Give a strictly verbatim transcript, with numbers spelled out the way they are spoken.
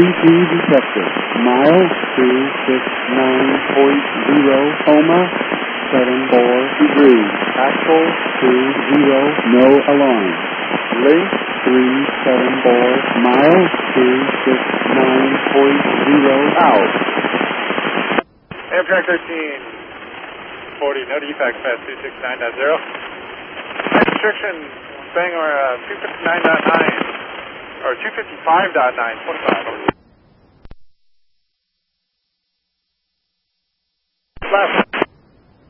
T P detected. Mile two six nine point zero, coma, seven four degrees. Axle two zero, no alarm. Link three seven four, mile two six nine point zero, out. Amtrak thirteen forty, no defects, fast two six nine point zero. Restriction, Bangor uh, two fifty-nine point nine, or two fifty-five point nine, twenty-five.